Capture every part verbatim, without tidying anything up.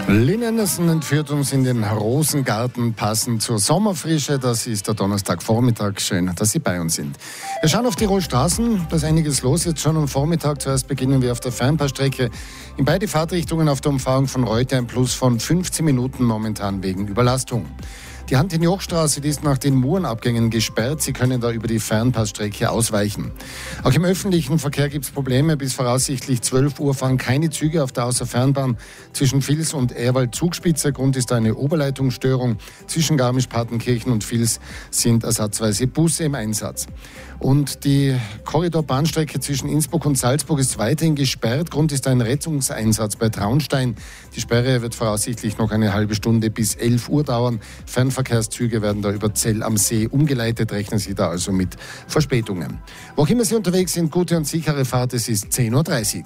Lynn Anderson entführt uns in den Rosengarten, passend zur Sommerfrische. Das ist der Donnerstagvormittag. Schön, dass Sie bei uns sind. Wir schauen auf Tirol Straßen. Da ist einiges los jetzt schon am Vormittag. Zuerst beginnen wir auf der Fernpassstrecke. In beide Fahrtrichtungen auf der Umfahrung von Reuter ein Plus von fünfzehn Minuten momentan wegen Überlastung. Die Hand-in-Joch-Straße, die ist nach den Murenabgängen gesperrt. Sie können da über die Fernpassstrecke ausweichen. Auch im öffentlichen Verkehr gibt es Probleme. Bis voraussichtlich zwölf Uhr fahren keine Züge auf der Außerfernbahn zwischen Vils und Ehrwald-Zugspitze. Grund ist eine Oberleitungsstörung. Zwischen Garmisch-Partenkirchen und Vils sind ersatzweise Busse im Einsatz. Und die Korridorbahnstrecke zwischen Innsbruck und Salzburg ist weiterhin gesperrt. Grund ist ein Rettungseinsatz bei Traunstein. Die Sperre wird voraussichtlich noch eine halbe Stunde bis elf Uhr dauern. Fernverkehrszüge werden da über Zell am See umgeleitet. Rechnen Sie da also mit Verspätungen. Wo auch immer Sie unterwegs sind, gute und sichere Fahrt. Es ist zehn Uhr dreißig.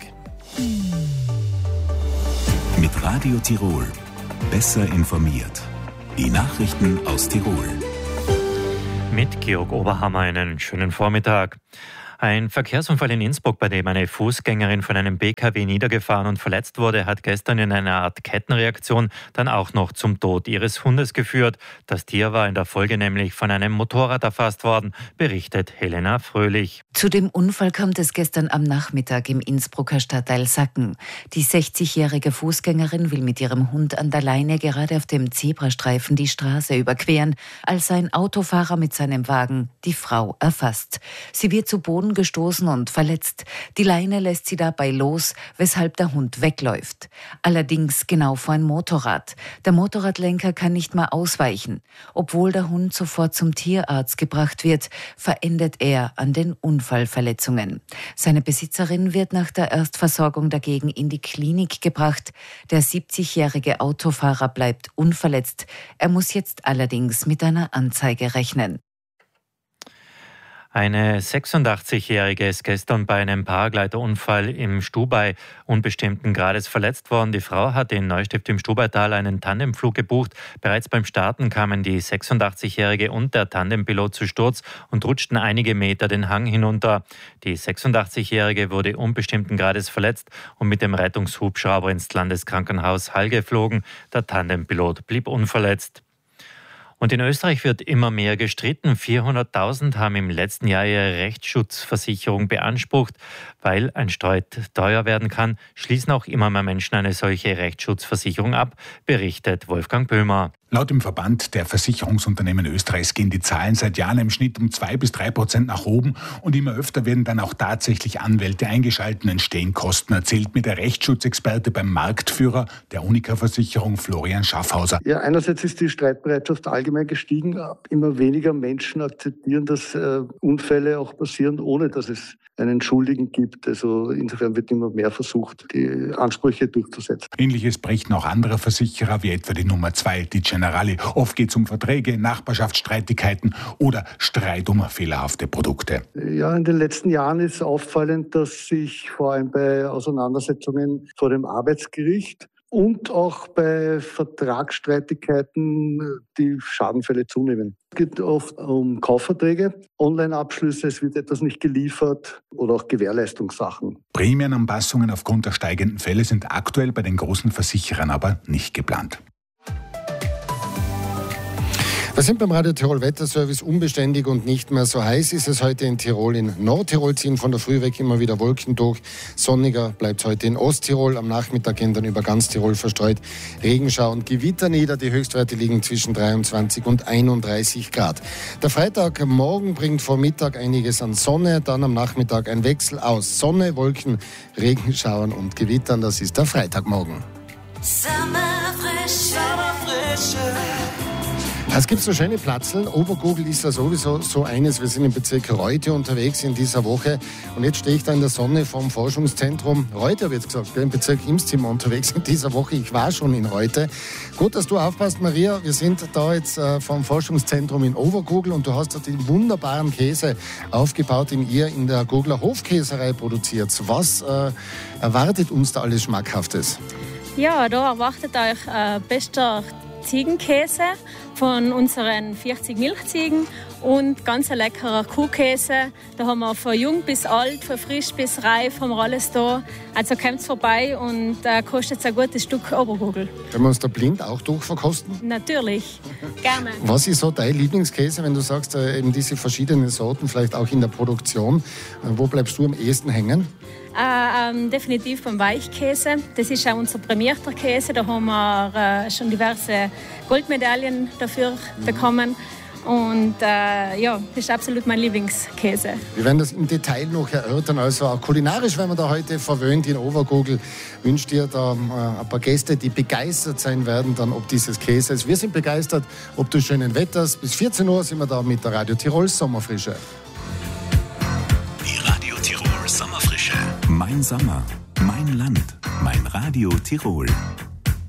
Mit Radio Tirol. Besser informiert. Die Nachrichten aus Tirol. Mit Georg Oberhammer einen schönen Vormittag. Ein Verkehrsunfall in Innsbruck, bei dem eine Fußgängerin von einem B K W niedergefahren und verletzt wurde, hat gestern in einer Art Kettenreaktion dann auch noch zum Tod ihres Hundes geführt. Das Tier war in der Folge nämlich von einem Motorrad erfasst worden, berichtet Helena Fröhlich. Zu dem Unfall kommt es gestern am Nachmittag im Innsbrucker Stadtteil Sacken. Die sechzigjährige Fußgängerin will mit ihrem Hund an der Leine gerade auf dem Zebrastreifen die Straße überqueren, als ein Autofahrer mit seinem Wagen die Frau erfasst. Sie wird zu Boden gestoßen und verletzt. Die Leine lässt sie dabei los, weshalb der Hund wegläuft. Allerdings genau vor ein Motorrad. Der Motorradlenker kann nicht mehr ausweichen. Obwohl der Hund sofort zum Tierarzt gebracht wird, verendet er an den Unfallverletzungen. Seine Besitzerin wird nach der Erstversorgung dagegen in die Klinik gebracht. Der siebzigjährige Autofahrer bleibt unverletzt. Er muss jetzt allerdings mit einer Anzeige rechnen. Eine sechsundachtzigjährige ist gestern bei einem Paragleiterunfall im Stubai unbestimmten Grades verletzt worden. Die Frau hatte in Neustift im Stubaital einen Tandemflug gebucht. Bereits beim Starten kamen die sechsundachtzigjährige und der Tandempilot zu Sturz und rutschten einige Meter den Hang hinunter. Die sechsundachtzigjährige wurde unbestimmten Grades verletzt und mit dem Rettungshubschrauber ins Landeskrankenhaus Hall geflogen. Der Tandempilot blieb unverletzt. Und in Österreich wird immer mehr gestritten. vierhunderttausend haben im letzten Jahr ihre Rechtsschutzversicherung beansprucht. Weil ein Streit teuer werden kann, schließen auch immer mehr Menschen eine solche Rechtsschutzversicherung ab, berichtet Wolfgang Böhmer. Laut dem Verband der Versicherungsunternehmen Österreichs gehen die Zahlen seit Jahren im Schnitt um zwei bis drei Prozent nach oben und immer öfter werden dann auch tatsächlich Anwälte eingeschaltet, entstehen Kosten, erzählt mir der Rechtsschutzexperte beim Marktführer der Unica-Versicherung Florian Schaffhauser. Ja, einerseits ist die Streitbereitschaft allgemein gestiegen. Immer weniger Menschen akzeptieren, dass äh, Unfälle auch passieren, ohne dass es einen Schuldigen gibt. Also insofern wird immer mehr versucht, die Ansprüche durchzusetzen. Ähnliches berichten auch andere Versicherer, wie etwa die Nummer zwei, die Generali. Oft geht es um Verträge, Nachbarschaftsstreitigkeiten oder Streit um fehlerhafte Produkte. Ja, in den letzten Jahren ist auffallend, dass sich vor allem bei Auseinandersetzungen vor dem Arbeitsgericht und auch bei Vertragsstreitigkeiten die Schadenfälle zunehmen. Es geht oft um Kaufverträge, Online-Abschlüsse, es wird etwas nicht geliefert oder auch Gewährleistungssachen. Prämienanpassungen aufgrund der steigenden Fälle sind aktuell bei den großen Versicherern aber nicht geplant. Wir sind beim Radio Tirol Wetterservice. Unbeständig und nicht mehr so heiß ist es heute in Tirol. In Nordtirol ziehen von der Früh weg immer wieder Wolken durch. Sonniger bleibt es heute in Osttirol. Am Nachmittag gehen dann über ganz Tirol verstreut Regenschauer und Gewitter nieder. Die Höchstwerte liegen zwischen dreiundzwanzig und einunddreißig Grad. Der Freitagmorgen bringt vor Mittag einiges an Sonne. Dann am Nachmittag ein Wechsel aus Sonne, Wolken, Regenschauern und Gewittern. Das ist der Freitagmorgen. Sommerfrische, Sommerfrische. Es gibt so schöne Platzeln. Obergurgl ist ja sowieso so eines. Wir sind im Bezirk Reute unterwegs in dieser Woche. Und jetzt stehe ich da in der Sonne vom Forschungszentrum Reute, habe ich jetzt gesagt, im Bezirk Imstim unterwegs in dieser Woche. Ich war schon in Reute. Gut, dass du aufpasst, Maria. Wir sind da jetzt äh, vom Forschungszentrum in Obergurgl und du hast da den wunderbaren Käse aufgebaut, den ihr in der Gurgler Hofkäserei produziert. Was äh, erwartet uns da alles Schmackhaftes? Ja, da erwartet euch äh, bester Ziegenkäse von unseren vierzig Milchziegen und ganz ein leckerer Kuhkäse. Da haben wir von jung bis alt, von frisch bis reif, haben wir alles da. Also kommt vorbei und äh, kostet ein gutes Stück Obergurgel. Können wir uns da blind auch durchverkosten? Natürlich, gerne. Was ist so dein Lieblingskäse, wenn du sagst, äh, eben diese verschiedenen Sorten, vielleicht auch in der Produktion? Äh, wo bleibst du am ehesten hängen? Äh, ähm, definitiv beim Weichkäse. Das ist auch unser prämierter Käse. Da haben wir äh, schon diverse Goldmedaillen dafür mhm. bekommen. Und äh, ja, das ist absolut mein Lieblingskäse. Wir werden das im Detail noch erörtern. Also auch kulinarisch, wenn man da heute verwöhnt in Obergurgl, wünscht ihr da äh, ein paar Gäste, die begeistert sein werden dann ob dieses Käses. Wir sind begeistert, ob des schönen Wetters. Bis vierzehn Uhr sind wir da mit der Radio Tirol Sommerfrische. Die Radio Tirol Sommerfrische. Mein Sommer, mein Land, mein Radio Tirol.